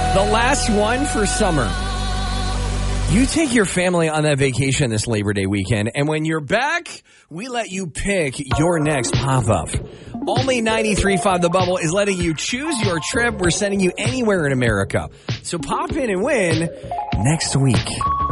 The last one for summer. You take your family on that vacation this Labor Day weekend, and when you're back, we let you pick your next pop-up. Only 93.5 The Bubble is letting you choose your trip. We're sending you anywhere in America. So pop in and win next week.